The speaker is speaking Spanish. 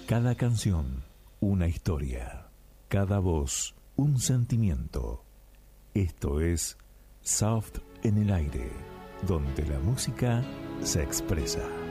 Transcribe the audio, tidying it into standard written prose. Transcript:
Cada canción, una historia. Cada voz, un sentimiento. Esto es Soft en el aire, donde la música se expresa.